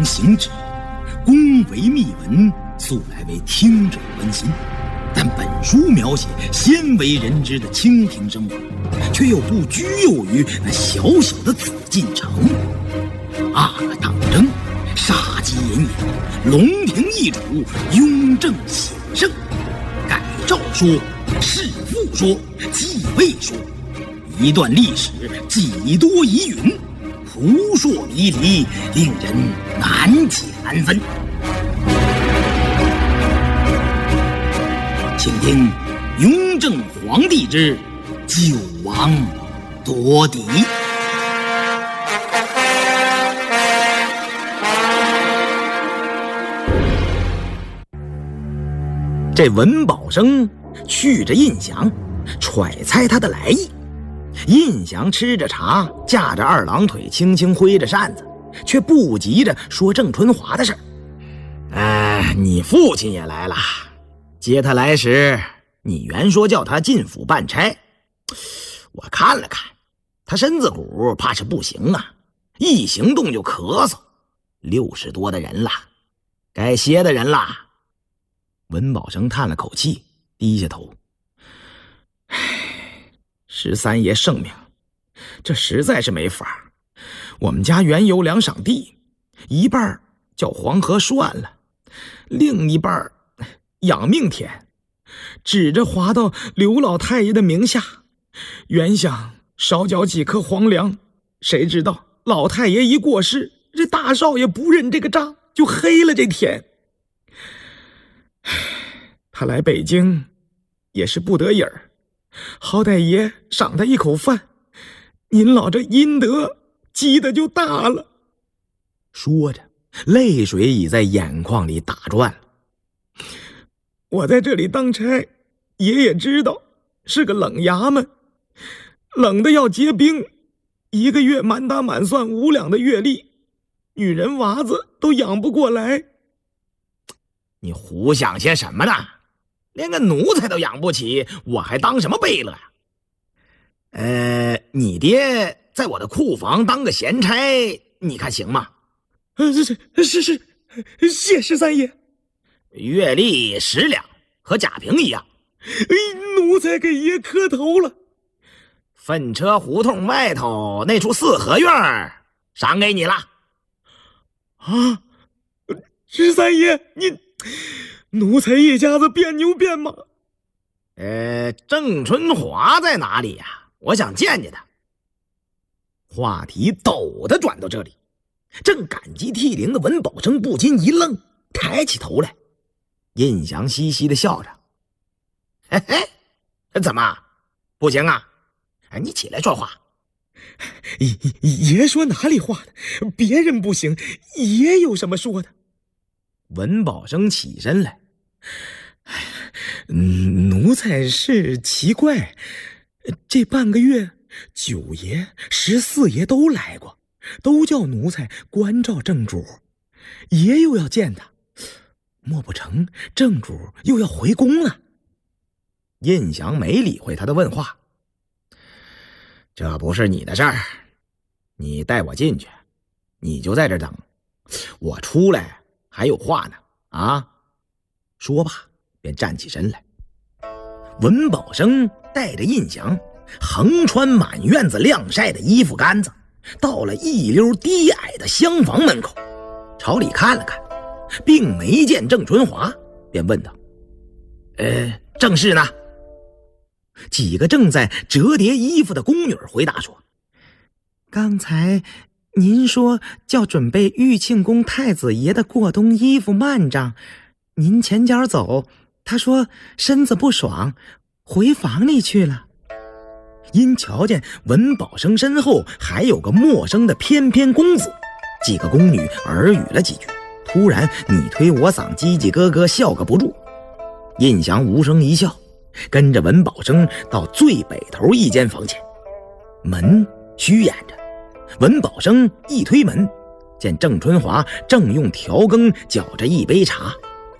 王行之，恭维密文，素来为听者温馨。但本书描写鲜为人知的清廷生活，却又不拘囿于那小小的紫禁城。阿哥当征，杀机隐隐，龙庭易主，雍正显圣。改诏说，弑父说，继位说，一段历史几多疑云，扑朔迷离，令人难解难分。请听雍正皇帝之九王夺嫡。这文保生去着胤祥，揣猜他的来意。胤祥吃着茶，架着二郎腿，轻轻挥着扇子，却不急着说郑春华的事儿。你父亲也来了，接他来时，你原说叫他进府办差，我看了看，他身子骨怕是不行啊，一行动就咳嗽，60多的人了，该歇的人了。文保生叹了口气，低下头。13爷圣命，这实在是没法。我们家原有2晌地，一半叫黄河涮了，另一半养命田，指着划到刘老太爷的名下，原想少缴几颗黄粮，谁知道老太爷一过世，这大少爷不认这个账，就黑了这田。他来北京也是不得已儿，好歹爷赏他一口饭，您老这阴德积的就大了。说着，泪水已在眼眶里打转了。我在这里当差，爷也知道是个冷衙门，冷的要结冰，1个月满打满算5两的月例，女人娃子都养不过来。你胡想些什么呢？连个奴才都养不起，我还当什么贝勒呀？你爹在我的库房当个闲差，你看行吗？是，谢13爷。月例10两，和贾平一样。奴才给爷磕头了。粪车胡同外头那处4合院赏给你了。啊，13爷，奴才一家子变牛变马。郑春华在哪里呀？我想见见他。话题陡地转到这里，正感激涕零的文保生不禁一愣，抬起头来。胤祥嘻嘻地笑着：“嘿嘿，怎么不行啊？你起来说话。”爷说哪里话呢？别人不行，爷有什么说的？文保生起身来。奴才是奇怪，这半个月9爷、14爷都来过，都叫奴才关照正主，爷又要见他，莫不成正主又要回宫了？胤祥没理会他的问话。这不是你的事儿，你带我进去，你就在这等，我出来还有话呢啊！说罢便站起身来。文保生带着胤祥横穿满院子晾晒的衣服杆子，到了一溜低矮的厢房门口，朝里看了看，并没见郑春华，便问道：正室呢？几个正在折叠衣服的宫女回答说：刚才您说叫准备玉庆宫太子爷的过冬衣服幔帐，您前脚走，他说身子不爽，回房里去了。因瞧见文保生身后还有个陌生的翩翩公子，几个宫女耳语了几句，突然你推我搡，叽叽咯咯笑个不住。胤祥无声一笑，跟着文保生到最北头一间房间，门虚掩着。文保生一推门，见郑春华正用调羹搅着一杯茶。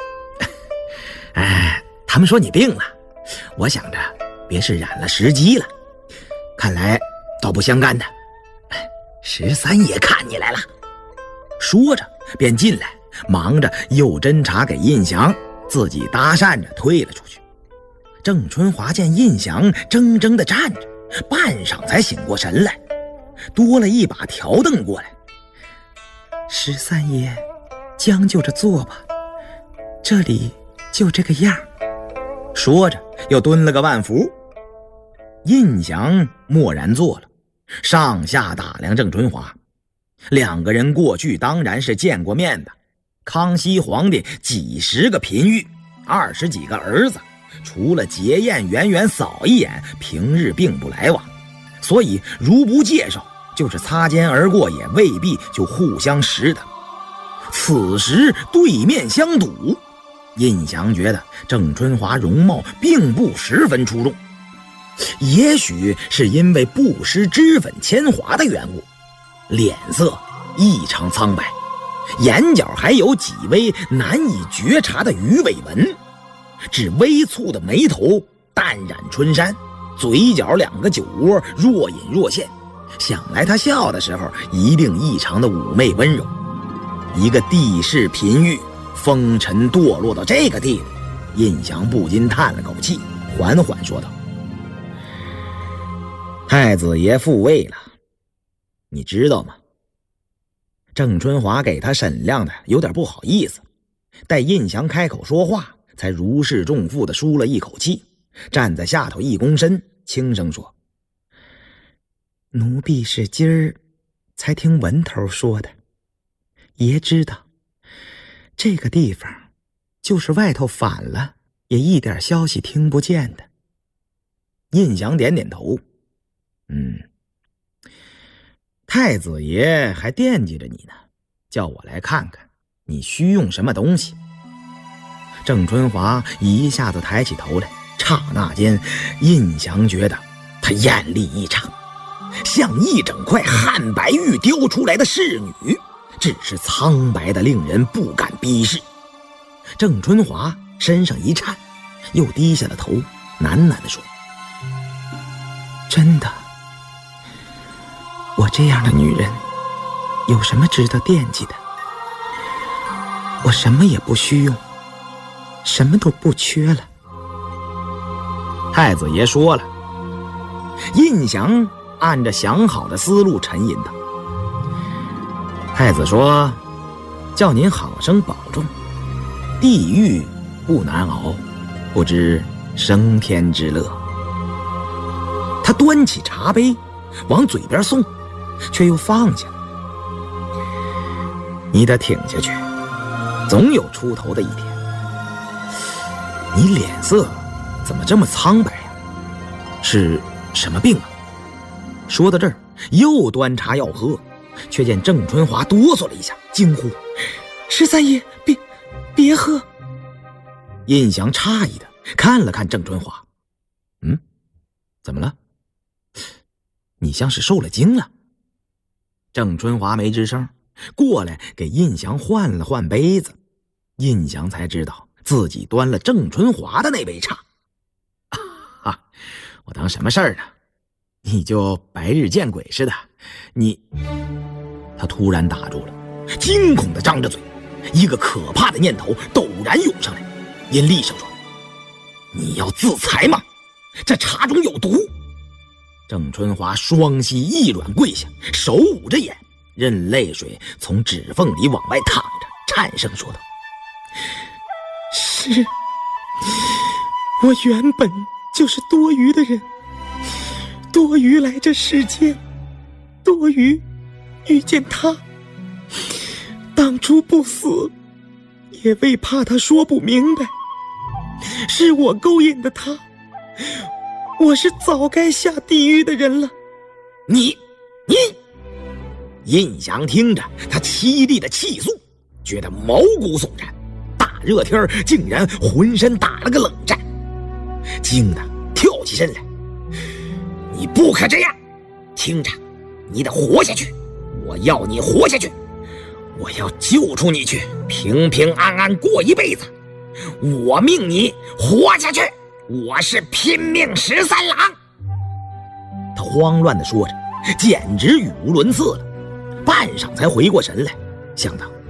他们说你病了，我想着别是染了时机了，看来倒不相干的。13爷看你来了。说着便进来，忙着又斟茶给印祥，自己搭讪着退了出去。郑春华见印祥怔怔地站着，半晌才醒过神来，多了一把条凳过来。十三爷，将就着坐吧，这里就这个样。说着又蹲了个万福。印祥默然坐了，上下打量郑春华。两个人过去当然是见过面的，康熙皇帝几十个嫔御，20几个儿子，除了结宴远远扫一眼，平日并不来往，所以如不介绍，就是擦肩而过也未必就互相识的。此时对面相睹，印祥觉得郑春华容貌并不十分出众，也许是因为不施脂粉铅华的缘故，脸色异常苍白，眼角还有几微难以觉察的鱼尾纹，只微蹙的眉头淡染春山，嘴角2个酒窝若隐若现，想来他笑的时候一定异常的妩媚温柔。一个帝室嫔御风尘堕落到这个地步，印祥不禁叹了口气，缓缓说道：太子爷复位了，你知道吗？郑春华给他审量的有点不好意思，待印祥开口说话，才如释重负地舒了一口气，站在下头一躬身，轻声说：奴婢是今儿才听文头说的，爷知道这个地方就是外头反了也一点消息听不见的。印祥点点头，太子爷还惦记着你呢，叫我来看看你需用什么东西。郑春华一下子抬起头来，刹那间印祥觉得他艳丽异常，像一整块汉白玉雕出来的仕女，只是苍白的令人不敢逼视。郑春华身上一颤，又低下了头，喃喃地说：真的，我这样的女人有什么值得惦记的？我什么也不需用，什么都不缺了。太子爷说了。印祥按着想好的思路沉吟道：太子说叫您好生保重，地狱不难熬，不知升天之乐。他端起茶杯往嘴边送，却又放下了。你得挺下去，总有出头的一天。你脸色怎么这么苍白呀？是什么病啊？说到这儿，又端茶要喝，却见郑春华哆嗦了一下，惊呼：十三爷，别喝！印祥诧异的看了看郑春华，怎么了？你像是受了惊了。郑春华没吱声，过来给印祥换了换杯子。印祥才知道自己端了郑春华的那杯茶。我当什么事儿呢？你就白日见鬼似的。他突然打住了，惊恐地张着嘴，一个可怕的念头陡然涌上来，阴厉声说：你要自裁吗？这茶中有毒！郑春华双膝一软跪下，手捂着眼，任泪水从指缝里往外淌着，颤声说道：是，我原本就是多余的人，多余来这世间，多余遇见他。当初不死，也为怕他说不明白，是我勾引的他，我是早该下地狱的人了。你印祥听着他凄厉的气诉，觉得毛骨悚然，大热天竟然浑身打了个冷战，惊得跳起身来。你不可这样，听着，你得活下去，我要你活下去，我要救出你去，平平安安过一辈子，我命你活下去，我是拼命13郎。他慌乱地说着，简直语无伦次了，半晌才回过神来，想到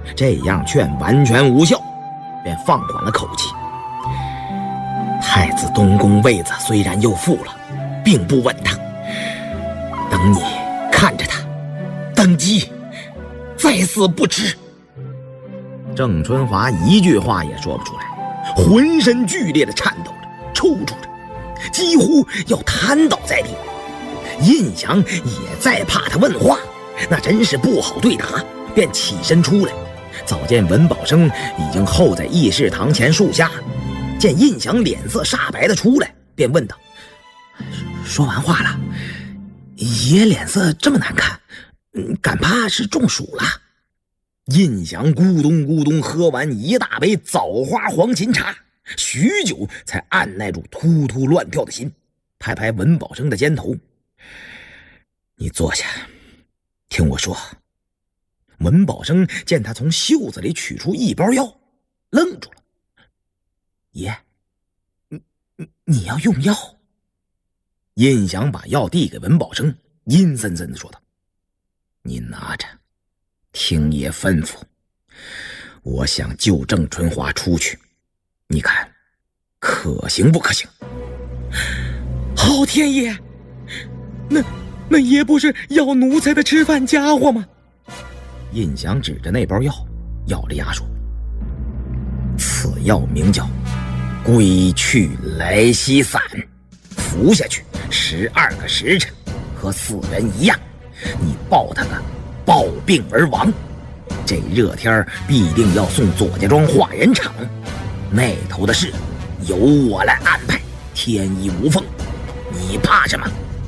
这样劝完全无效，便放缓了口气。太子东宫位子虽然又复了，并不稳当，等你看着他登基，再死不迟。郑春华一句话也说不出来，浑身剧烈的颤抖着，抽搐着，几乎要瘫倒在地。胤祥也再怕他问话，那真是不好对答，便起身出来。早见文保生已经候在议事堂前树下，见胤祥脸色煞白的出来，便问道：说完话了？爷脸色这么难看，敢怕是中暑了？胤祥咕咚咕咚喝完一大杯枣花黄芩茶，许久才按耐住突突乱跳的心，拍拍文保生的肩头：你坐下，听我说。文保生见他从袖子里取出一包药，愣住了。爷，你要用药？胤祥把药递给文保生，阴森森地说道：你拿着，听爷吩咐。我想救郑春华出去，你看可行不可行？好天爷，那爷不是要奴才的吃饭家伙吗？胤祥指着那包药，咬着牙说：此药名叫归去来兮散，服下去12个时辰，和死人一样，你抱他个暴病而亡。这热天必定要送左家庄化人场，那头的事由我来安排，天衣无缝，你怕什么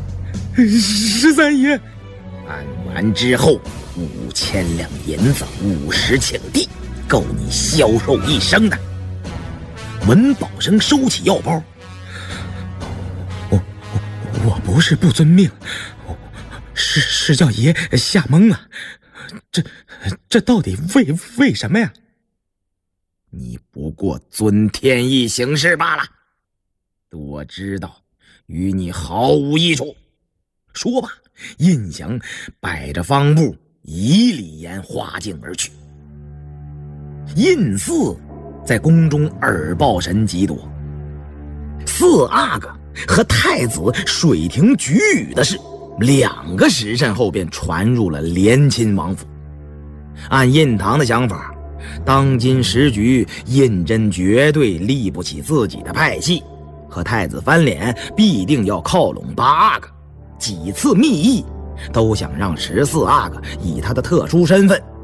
？13爷。按完之后5000两银子50顷地，够你消受一生的。文保生收起药包：我不是不遵命，是叫爷吓懵了。这到底为什么呀？你不过遵天意行事罢了，我知道与你毫无益处。说罢，胤祥摆着方步以礼言花径而去。胤祀在宫中耳报神极多，四阿哥和太子水亭举语的事，2个时辰后便传入了连亲王府。按胤堂的想法，当今时局，胤禛绝对立不起自己的派系，和太子翻脸必定要靠拢8阿哥。几次密议都想让14阿哥以他的特殊身份